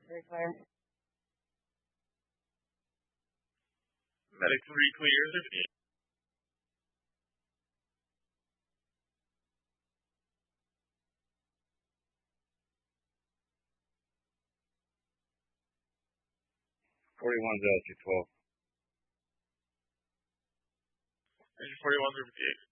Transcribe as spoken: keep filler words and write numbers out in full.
Very clear. Medic three clear, fifteen. forty-one's altitude twelve. Engine forty-one, fifty-eight.